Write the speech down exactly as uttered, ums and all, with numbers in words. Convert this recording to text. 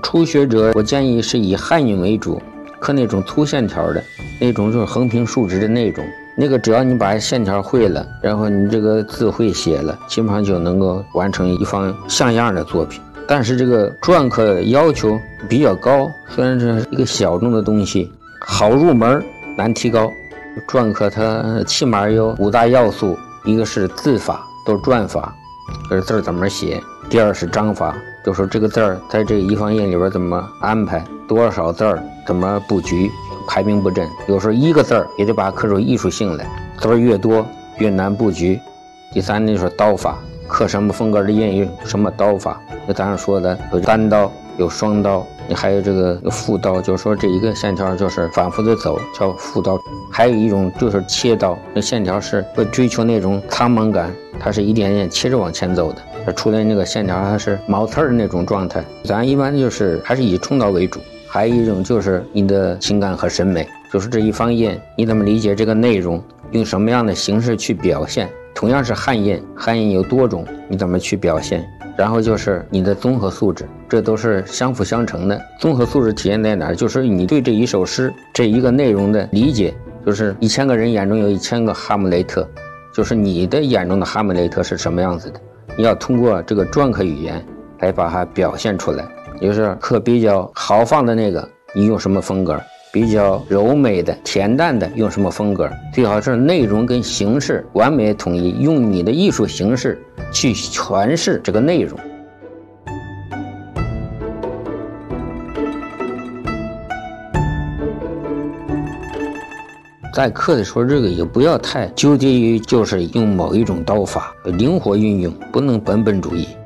初学者我建议是以汉韵为主，刻那种粗线条的那种，就是横平竖直的那种，那个只要你把线条会了，然后你这个字会写了，基本上就能够完成一方像样的作品。但是这个篆刻要求比较高，虽然是一个小众的东西，好入门难提高。篆刻它起码有五大要素，一个是字法，都是篆法，就是字怎么写；第二是章法，就说这个字儿在这个一方页里边怎么安排，多少字儿怎么布局，排兵布阵。有时候一个字儿也得把它刻出艺术性来，字儿越多越难布局。第三就是刀法，刻什么风格的印有什么刀法，就咱说的有单刀有双刀，你还有这个有复刀，就是说这一个线条就是反复的走叫复刀。还有一种就是切刀，这线条是会追求那种苍茫感，它是一点点切着往前走的，它出来那个线条它是毛刺的那种状态。咱一般就是还是以冲刀为主。还有一种就是你的情感和审美，就是这一方印你怎么理解这个内容，用什么样的形式去表现。同样是汉印，汉印有多种，你怎么去表现。然后就是你的综合素质，这都是相辅相成的。综合素质体现在哪儿？就是你对这一首诗这一个内容的理解，就是一千个人眼中有一千个哈姆雷特，就是你的眼中的哈姆雷特是什么样子的，你要通过这个篆刻语言来把它表现出来。就是刻比较豪放的那个你用什么风格，比较柔美的恬淡的用什么风格，最好是内容跟形式完美统一，用你的艺术形式去诠释这个内容。在刻的时候，这个也不要太纠结于就是用某一种刀法，灵活运用，不能本本主义。